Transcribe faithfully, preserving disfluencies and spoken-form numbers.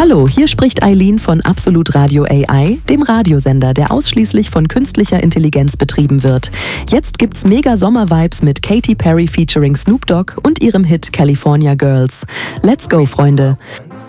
Hallo, hier spricht Eileen von Absolut Radio A I, dem Radiosender, der ausschließlich von künstlicher Intelligenz betrieben wird. Jetzt gibt's mega Sommer-Vibes mit Katy Perry featuring Snoop Dogg und ihrem Hit California Girls. Let's go, Freunde!